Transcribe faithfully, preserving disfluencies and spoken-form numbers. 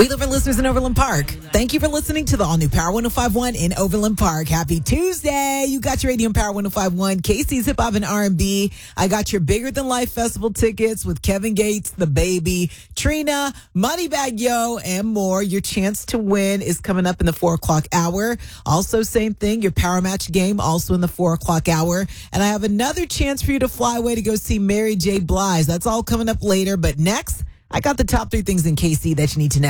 We live for listeners in Overland Park. Thank you for listening to the all-new Power one oh five one in Overland Park. Happy Tuesday. You got your radio on Power one oh five one, K C's Hip Hop and R and B. I got your Bigger Than Life Festival tickets with Kevin Gates, The Baby, Trina, Moneybag Yo, and more. Your chance to win is coming up in the four o'clock hour. Also, same thing, your Power Match game, also in the four o'clock hour. And I have another chance for you to fly away to go see Mary J. Blige. That's all coming up later. But next, I got the top three things in K C that you need to know.